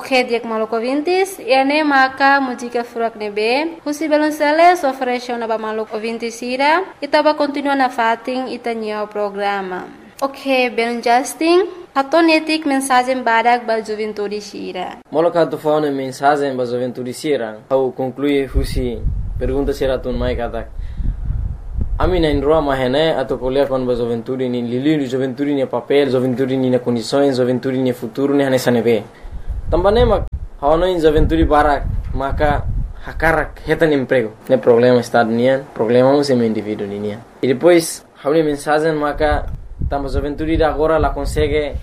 Ok, diak maluco ouvintes, ene maka música furak nebe, husi balonceles ofereceu na ba maluco ouvintes ira, itaba continua na fating itanya o programa. Ok, ben Justin, hatonetik mensagem badak ba juventude sira. Moloka tu fauna mensagem ba juventude sira, au conclui husi pergunta sira tun mai katak. Ami na indroa mahene atau kuliah kon ba juventude ni lili juventude ni papel, juventude ni na condições, juventude ni futuro ni hanesa nebe. Também mak hawana in juventude barak maka hakarak hetan emprego. Ne problema estado nian, problema um sem indivíduo nian. E depois hauni mensagem maka tamba juventude da agora la consegue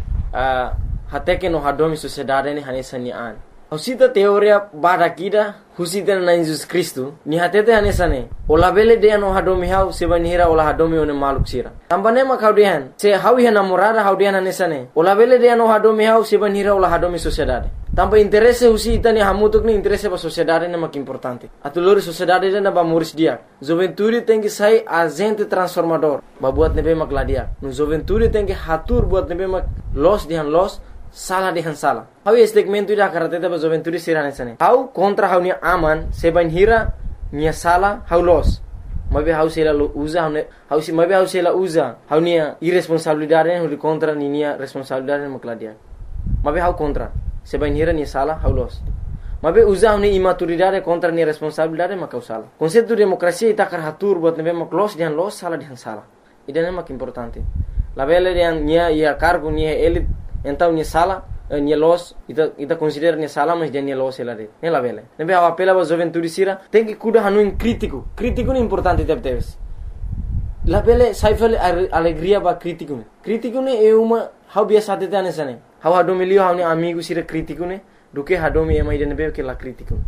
até que no hadomi sociedade ni hanesa nian. Husita teoria barakida husita na Jesus Cristo ni hatete hanesa ne. Ola bele de no hadomi hau sebanira ola hadomi one maluk sira. Tambane mak haudian se hawi hana morada haudian hanesa ne. Ola bele de no hadomi hau sebanira ola hadomi sociedade. Tamba interesse husita ni hamutuk ni interesse ba sociedade ne mak importante. Atulori sociedade na ba muris dia. Juventude tem que sair agente transformador. Ba buat nebe mak ladia. No juventude tem que hatur buat nebe mak los dihan los salah dihan salah. Hau segmento ida karate ba juventude sirane sane. Hau kontra hau ni aman seban hira nia salah hau los. Mabe hau sela usa hau si mabe hau sela usa hau nia irresponsabilidade hau contra ni nia responsabilidade makladia. Mabe hau kontra seban hira nia salah hau los. Mabe usa hau ni imaturidade contra nia responsabilidade makau salah. Konsep demokrasia ita karhatur buat nebe mak los dihan los salah dihan salah. Idane mak importante. La bele dihan nia ia cargo nia elit então nia sala nia los ita considera nia sala mas dia nia los ela de ela vele nebe a apela ba juventude sira tem que cuidar hanu in crítico é importante teves la vele saifale alegria ba crítico ne é uma how biasa tete anesane how hadomilio how ni amigo sira crítico ne do que hadomi ema ide nebe que la crítico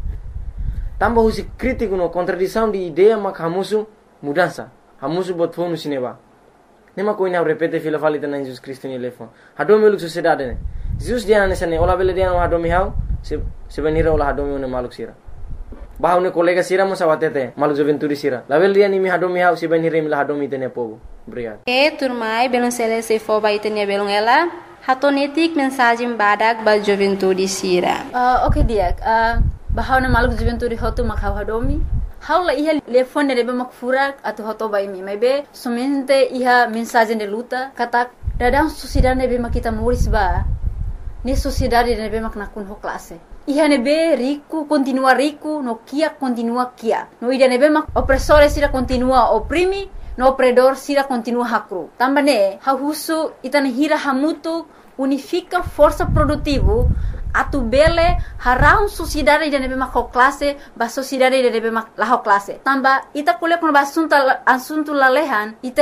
tamba husi crítico no contradição de ideia mak hamusu mudança hamusu bot fonu sineba. Nema koina repete fila falita na Jesus Cristo ni lefo. Hadomi uluk sociedade ne. Jesus dia na sane ola bele dia no hadomi hau se benira ola hadomi ne maluk sira. Bahau ne kolega sira mo sawatete maluk juventude sira. La bele dia ni mi hadomi hau se benira mi la hadomi tene povo. Obrigado. Turmai belum sele se fo ba itenia belum ela. Hatonetik mensagem badak ba juventude sira. Okay dia. Bahau ne maluk juventude hotu makau hadomi. Haula iha telefone de mak furak atau hoto bai mi maybe somente iha mensagem de luta kata dadang sociedade be mak kita muris ba ni sociedade de be mak nakun ho classe iha ne be rico continua rico no kia continua kia no ida ne be mak opressore sira continua oprimi no opredor sira continua hakru tambane ha husu itane hira hamutu unifica força produtivo atu bele harau sociedade de nebe mak classe ba sociedade de nebe mak la classe tamba ita kuliah kon ba asunto lalehan ita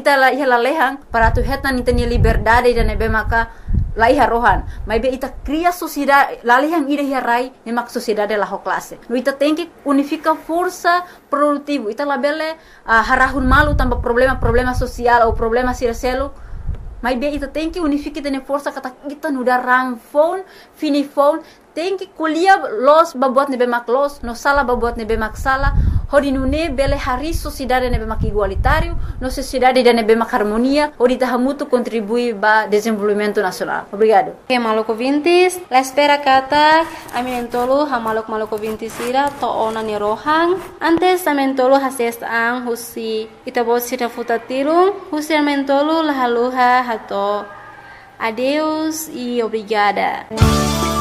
la lehan para tu hetan itani liberdade de nebe maka laiha rohan maybe ita cria sociedade lalehan ida hirai ne mak sociedade la classe no ita tem que unifica força produtivo ita la bele harahun malu tamba problema social ou problema sircelo. Mas bem, ita tem que unificar tene força kata kita nuda rang phone, fini phone, tem que kuliah los babuat nebe mak los, no sala babuat nebe mak sala, hodi nune bele hari sociedade nebe mak igualitário, no sociedade de nebe mak harmonia, hodi tahamutu contribui ba desenvolvimento nacional. Obrigado. Okay, maluco vintis, la espera kata, aminentolo ha maluco vintis ira to ona ni rohang, antes aminentolo hases ang husi itabot sira futatilung, husi aminentolo lahaluha hato. Adeus e obrigada.